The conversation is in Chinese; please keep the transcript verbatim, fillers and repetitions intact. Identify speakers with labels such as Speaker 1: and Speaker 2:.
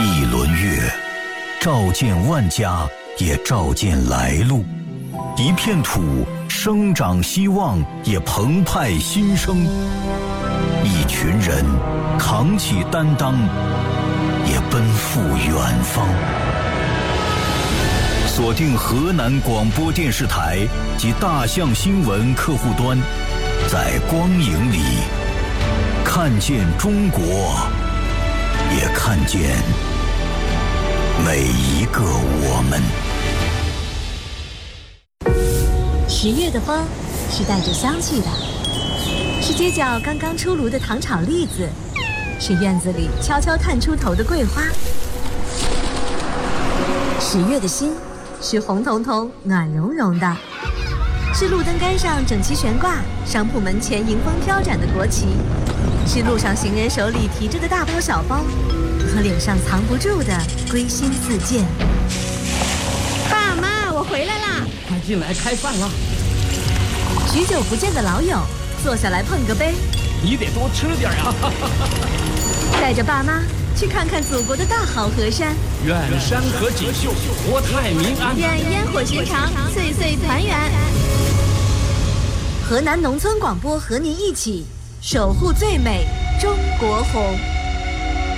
Speaker 1: 一轮月，照见万家，也照见来路。一片土，生长希望，也澎湃新生。一群人，扛起担当，也奔赴远方。锁定河南广播电视台及大象新闻客户端，在光影里看见中国，也看见每一个我们。
Speaker 2: 十月的风是带着香气的，是街角刚刚出炉的糖炒栗子，是院子里悄悄探出头的桂花。十月的心是红彤彤暖融融的，是路灯杆上整齐悬挂，商铺门前迎风飘展的国旗，是路上行人手里提着的大包小包，和脸上藏不住的归心似箭。
Speaker 3: 爸妈，我回来啦！
Speaker 4: 快进来开饭了。
Speaker 2: 许久不见的老友，坐下来碰个杯。
Speaker 4: 你得多吃点啊！
Speaker 2: 带着爸妈去看看祖国的大好河山。
Speaker 4: 愿山河锦绣，国泰民安。
Speaker 3: 愿烟火寻常，岁岁团圆。
Speaker 2: 河南农村广播和您一起守护最美中国红。